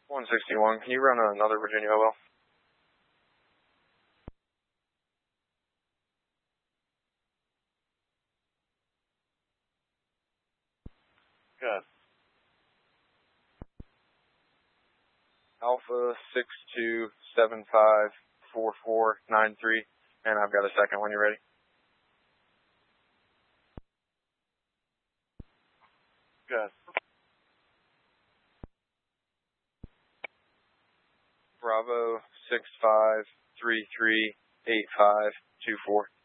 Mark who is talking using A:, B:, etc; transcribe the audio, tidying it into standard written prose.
A: 161, can you run another Virginia OL? Good. Alpha 62754493, and I've got a second when you're ready. Good. Bravo 65338524.